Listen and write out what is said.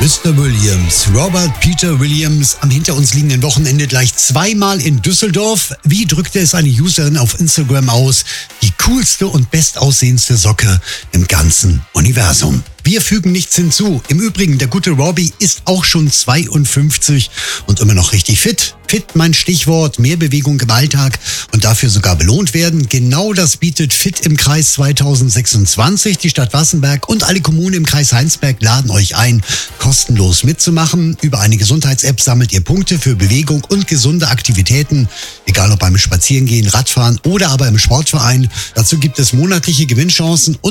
Mr. Williams, Robert Peter Williams, am hinter uns liegenden Wochenende gleich zweimal in Düsseldorf. Wie drückte es eine Userin auf Instagram aus? Die coolste und bestaussehendste Socke im ganzen Universum. Wir fügen nichts hinzu. Im Übrigen, der gute Robbie ist auch schon 52 und immer noch richtig fit. Fit, mein Stichwort, mehr Bewegung im Alltag und dafür sogar belohnt werden. Genau das bietet Fit im Kreis 2026. Die Stadt Wassenberg und alle Kommunen im Kreis Heinsberg laden euch ein, kostenlos mitzumachen. Über eine Gesundheits-App sammelt ihr Punkte für Bewegung und gesunde Aktivitäten, egal ob beim Spazierengehen, Radfahren oder aber im Sportverein. Dazu gibt es monatliche Gewinnchancen und